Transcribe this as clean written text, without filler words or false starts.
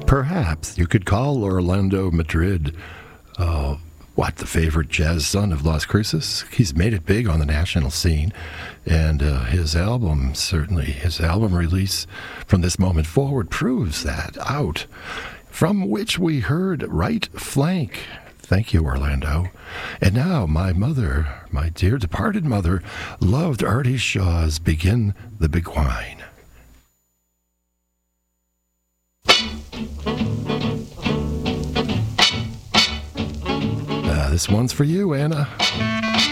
Perhaps you could call Orlando Madrid, the favorite jazz son of Las Cruces. He's made it big on the national scene, and his album release from this moment forward proves that out, from which we heard Right Flank. Thank you, Orlando. And now my mother, my dear departed mother, loved Artie Shaw's Begin the Big Whine. This one's for you, Anna.